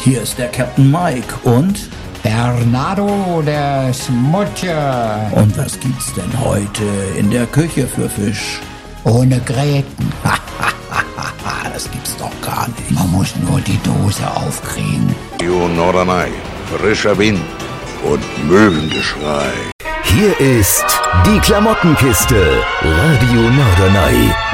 Hier ist der Captain Mike und Bernardo der Smutscher. Und was gibt's denn heute in der Küche für Fisch? Ohne Gräten. Das gibt's doch gar nicht. Man muss nur die Dose aufkriegen. Radio Norderney, frischer Wind und Möwengeschrei. Hier ist die Klamottenkiste. Radio Norderney.